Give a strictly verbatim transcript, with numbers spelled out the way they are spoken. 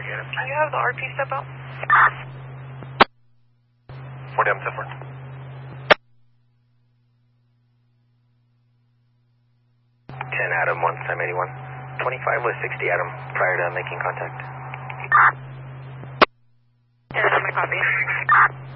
Do you have the R P step out? forty M step forward. ten Adam, one Sam eighty-one. twenty-five was sixty Adam prior to making contact. Yes, I'm going to copy.